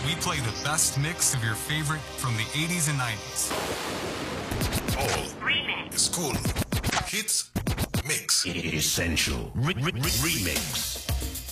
we play the best mix of your favorite from the 80s and 90s. All Remix. Is cool. Hits Mix. Essential Remix.